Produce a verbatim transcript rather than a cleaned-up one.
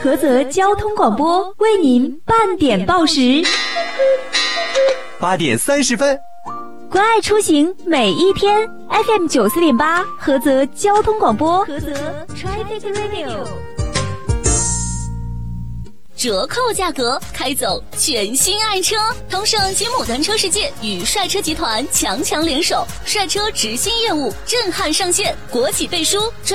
菏泽交通广播为您半点报时。 八点三十分， 关爱出行每一天 F M 九四点八，菏泽交通广播，菏泽 Traffic Radio。 折扣价格，开走全新爱车。同盛金牡丹车世界与帅车集团强强联手，帅车直新业务震撼上线，国企背书。